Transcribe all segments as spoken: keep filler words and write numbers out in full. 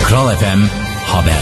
Kral F M Haber.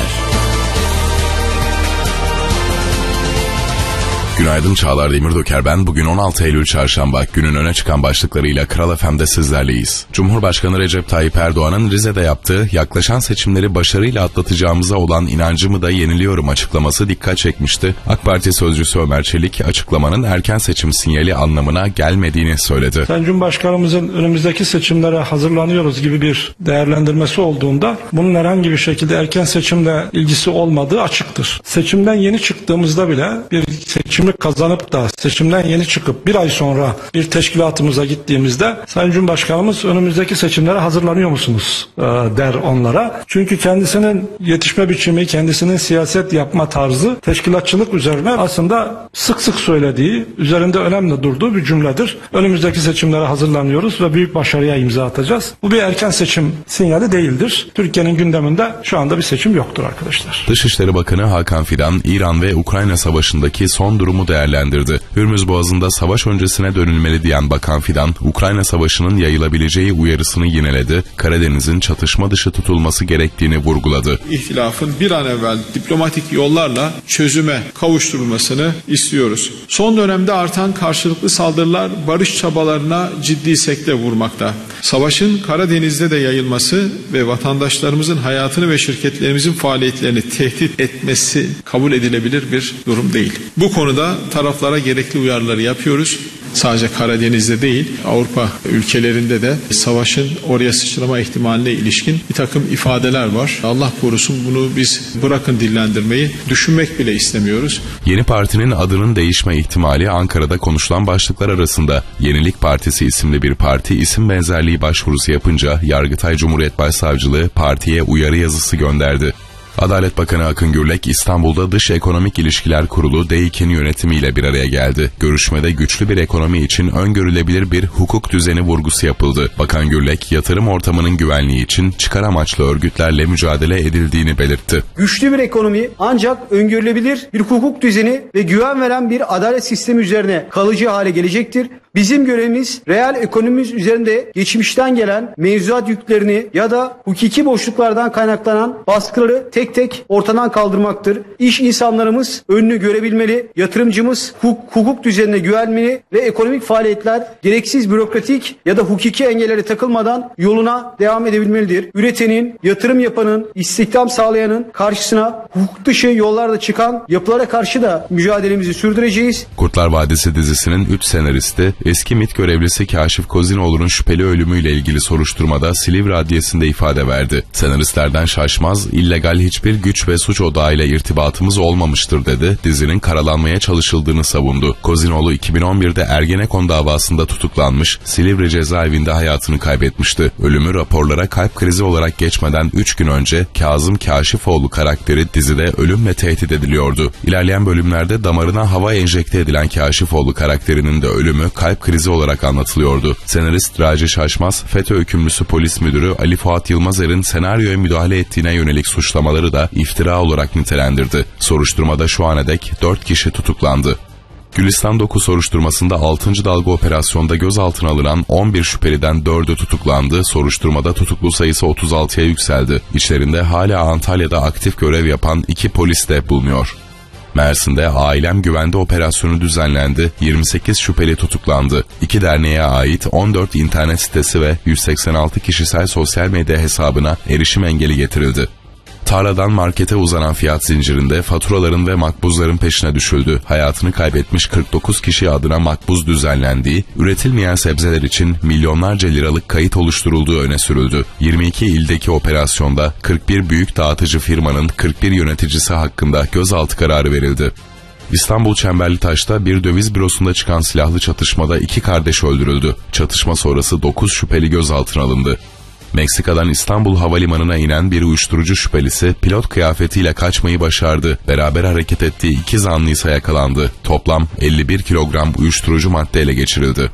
Günaydın, Çağlar Demirdoker ben. Bugün on altı Eylül Çarşamba. Günün öne çıkan başlıklarıyla Kral F M'de sizlerleyiz. Cumhurbaşkanı Recep Tayyip Erdoğan'ın Rize'de yaptığı yaklaşan seçimleri başarıyla atlatacağımıza olan inancımı da yeniliyorum açıklaması dikkat çekmişti. AK Parti sözcüsü Ömer Çelik açıklamanın erken seçim sinyali anlamına gelmediğini söyledi. Sayın Cumhurbaşkanımızın önümüzdeki seçimlere hazırlanıyoruz gibi bir değerlendirmesi olduğunda bunun herhangi bir şekilde erken seçimle ilgisi olmadığı açıktır. Seçimden yeni çıktığımızda bile bir seçim kazanıp da seçimden yeni çıkıp bir ay sonra bir teşkilatımıza gittiğimizde Sayın Cumhurbaşkanımız önümüzdeki seçimlere hazırlanıyor musunuz e, der onlara. Çünkü kendisinin yetişme biçimi, kendisinin siyaset yapma tarzı teşkilatçılık üzerine aslında sık sık söylediği, üzerinde önemli durduğu bir cümledir. Önümüzdeki seçimlere hazırlanıyoruz ve büyük başarıya imza atacağız. Bu bir erken seçim sinyali değildir. Türkiye'nin gündeminde şu anda bir seçim yoktur arkadaşlar. Dışişleri Bakanı Hakan Fidan, İran ve Ukrayna savaşındaki son durumu değerlendirdi. Hürmüz Boğazı'nda savaş öncesine dönülmeli diyen Bakan Fidan, Ukrayna Savaşı'nın yayılabileceği uyarısını yineledi, Karadeniz'in çatışma dışı tutulması gerektiğini vurguladı. İhtilafın bir an evvel diplomatik yollarla çözüme kavuşturulmasını istiyoruz. Son dönemde artan karşılıklı saldırılar barış çabalarına ciddi sekte vurmakta. Savaşın Karadeniz'de de yayılması ve vatandaşlarımızın hayatını ve şirketlerimizin faaliyetlerini tehdit etmesi kabul edilebilir bir durum değil. Bu konuda taraflara gerekli uyarıları yapıyoruz. Sadece Karadeniz'de değil, Avrupa ülkelerinde de savaşın oraya sıçrama ihtimaline ilişkin bir takım ifadeler var. Allah korusun, bunu biz bırakın dillendirmeyi, düşünmek bile istemiyoruz. Yeni partinin adının değişme ihtimali Ankara'da konuşulan başlıklar arasında. Yenilik Partisi isimli bir parti isim benzerliği başvurusu yapınca Yargıtay Cumhuriyet Başsavcılığı partiye uyarı yazısı gönderdi. Adalet Bakanı Akın Gürlek, İstanbul'da Dış Ekonomik İlişkiler Kurulu D İK'nin yönetimiyle bir araya geldi. Görüşmede güçlü bir ekonomi için öngörülebilir bir hukuk düzeni vurgusu yapıldı. Bakan Gürlek, yatırım ortamının güvenliği için çıkar amaçlı örgütlerle mücadele edildiğini belirtti. Güçlü bir ekonomi ancak öngörülebilir bir hukuk düzeni ve güven veren bir adalet sistemi üzerine kalıcı hale gelecektir. Bizim görevimiz reel ekonomimiz üzerinde geçmişten gelen mevzuat yüklerini ya da hukuki boşluklardan kaynaklanan baskıları tek tek ortadan kaldırmaktır. İş insanlarımız önünü görebilmeli, yatırımcımız hukuk, hukuk düzenine güvenmeli ve ekonomik faaliyetler gereksiz bürokratik ya da hukuki engellere takılmadan yoluna devam edebilmelidir. Üretenin, yatırım yapanın, istihdam sağlayanın karşısına hukuk dışı yollarda çıkan yapılara karşı da mücadelemizi sürdüreceğiz. Kurtlar Vadisi dizisinin üç senaristi, eski MİT görevlisi Kaşif Kozinoğlu'nun şüpheli ölümüyle ilgili soruşturmada Silivri Adliyesi'nde ifade verdi. Senaristlerden şaşmaz, illegal hiçbir güç ve suç odağıyla irtibatımız olmamıştır dedi, dizinin karalanmaya çalışıldığını savundu. Kozinoğlu iki bin on birde Ergenekon davasında tutuklanmış, Silivri cezaevinde hayatını kaybetmişti. Ölümü raporlara kalp krizi olarak geçmeden üç gün önce Kazım Kaşifoğlu karakteri dizide ölümle tehdit ediliyordu. İlerleyen bölümlerde damarına hava enjekte edilen Kaşifoğlu karakterinin de ölümü kalp krizi olarak anlatılıyordu. Senarist Raci Şaşmaz, FETÖ hükümlüsü polis müdürü Ali Fuat Yılmazer'in senaryoya müdahale ettiğine yönelik suçlamaları da iftira olarak nitelendirdi. Soruşturmada şu ana dek dört kişi tutuklandı. Gülistan Doku soruşturmasında altıncı dalga operasyonda gözaltına alınan on bir şüpheliden dördü tutuklandı. Soruşturmada tutuklu sayısı otuz altıya yükseldi. İçlerinde hala Antalya'da aktif görev yapan iki polis de bulunuyor. Mersin'de Ailem Güvende operasyonu düzenlendi. yirmi sekiz şüpheli tutuklandı. İki derneğe ait on dört internet sitesi ve yüz seksen altı kişisel sosyal medya hesabına erişim engeli getirildi. Tarladan markete uzanan fiyat zincirinde faturaların ve makbuzların peşine düşüldü. Hayatını kaybetmiş kırk dokuz kişi adına makbuz düzenlendiği, üretilmeyen sebzeler için milyonlarca liralık kayıt oluşturulduğu öne sürüldü. yirmi iki ildeki operasyonda kırk bir büyük dağıtıcı firmanın kırk bir yöneticisi hakkında gözaltı kararı verildi. İstanbul Çemberlitaş'ta bir döviz bürosunda çıkan silahlı çatışmada iki kardeş öldürüldü. Çatışma sonrası dokuz şüpheli gözaltına alındı. Meksika'dan İstanbul Havalimanı'na inen bir uyuşturucu şüphelisi pilot kıyafetiyle kaçmayı başardı. Beraber hareket ettiği iki zanlı ise yakalandı. Toplam elli bir kilogram uyuşturucu madde ele geçirildi.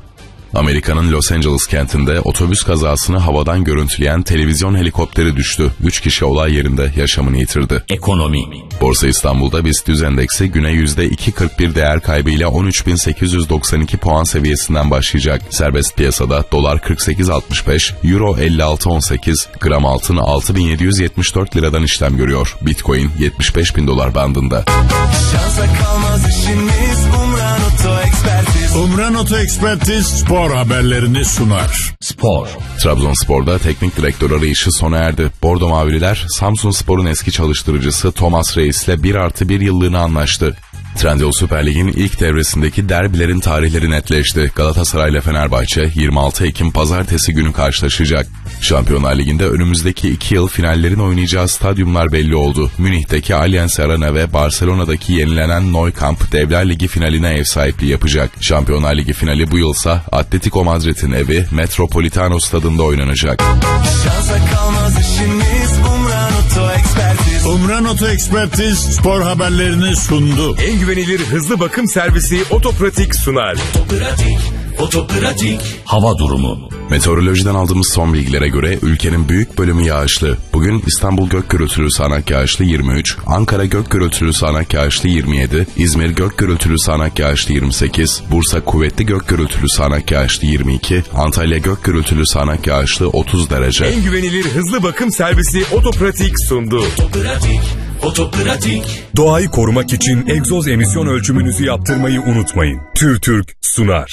Amerika'nın Los Angeles kentinde otobüs kazasını havadan görüntüleyen televizyon helikopteri düştü. üç kişi olay yerinde yaşamını yitirdi. Ekonomi. Borsa İstanbul'da BIST yüz endeksi güne yüzde iki virgül kırk bir değer kaybıyla on üç bin sekiz yüz doksan iki puan seviyesinden başlayacak. Serbest piyasada dolar kırk sekiz virgül altmış beş, euro elli altı virgül on sekiz, gram altın altı bin yedi yüz yetmiş dört liradan işlem görüyor. Bitcoin yetmiş beş bin dolar bandında. Şansa kalmaz işimiz, Umran Oto Ekspertiz. Umran Oto Ekspertiz spor haberlerini sunar. Spor. Trabzonspor'da teknik direktör arayışı sona erdi. Bordo Mavililer, Samsunspor'un eski çalıştırıcısı Thomas Reis'le bir artı bir yıllığına anlaştı. Trendyol Süper Lig'in ilk devresindeki derbilerin tarihleri netleşti. Galatasaray ile Fenerbahçe yirmi altı Ekim Pazartesi günü karşılaşacak. Şampiyonlar Ligi'nde önümüzdeki iki yıl finallerin oynayacağı stadyumlar belli oldu. Münih'teki Allianz Arena ve Barcelona'daki yenilenen Nou Camp Devler Ligi finaline ev sahipliği yapacak. Şampiyonlar Ligi finali bu yılsa Atletico Madrid'in evi Metropolitano stadında oynanacak. Şansa kalmaz işimiz, Umran Oto Ekspertiz. Umran Oto Ekspertiz spor haberlerini sundu. En güvenilir hızlı bakım servisi Otopratik sunar. Otopratik, Otopratik. Hava durumu. Meteorolojiden aldığımız son bilgilere göre ülkenin büyük bölümü yağışlı. Bugün İstanbul gök gürültülü sağanak yağışlı yirmi üç, Ankara gök gürültülü sağanak yağışlı yirmi yedi, İzmir gök gürültülü sağanak yağışlı yirmi sekiz, Bursa kuvvetli gök gürültülü sağanak yağışlı yirmi iki, Antalya gök gürültülü sağanak yağışlı otuz derece. En güvenilir hızlı bakım servisi Otopratik sundu. Otopratik, Otopratik. Doğayı korumak için egzoz emisyon ölçümünüzü yaptırmayı unutmayın. TÜRTÜRK sunar.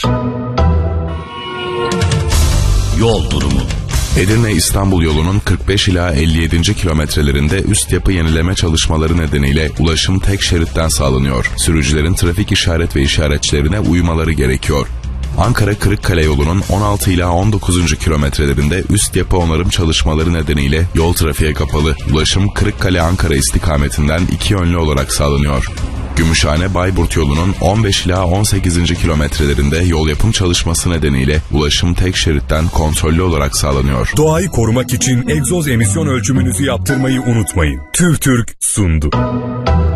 Yol durumu. Edirne-İstanbul yolunun kırk beş ila elli yedinci kilometrelerinde üst yapı yenileme çalışmaları nedeniyle ulaşım tek şeritten sağlanıyor. Sürücülerin trafik işaret ve işaretçilerine uymaları gerekiyor. Ankara-Kırıkkale yolunun on altı ila on dokuzuncu kilometrelerinde üst yapı onarım çalışmaları nedeniyle yol trafiğe kapalı. Ulaşım Kırıkkale-Ankara istikametinden iki yönlü olarak sağlanıyor. Gümüşhane-Bayburt yolunun on beş ila on sekizinci kilometrelerinde yol yapım çalışması nedeniyle ulaşım tek şeritten kontrollü olarak sağlanıyor. Doğayı korumak için egzoz emisyon ölçümünüzü yaptırmayı unutmayın. TÜRTÜRK sundu.